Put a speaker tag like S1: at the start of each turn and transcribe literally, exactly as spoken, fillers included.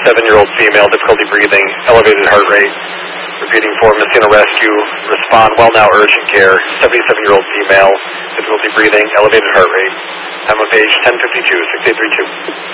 S1: seventy-seven-year-old female, difficulty breathing, elevated heart rate. Repeating for Messina Rescue, respond well now, urgent care, seventy-seven-year-old female, difficulty breathing, elevated heart rate. Time of page ten fifty-two, six eight three two.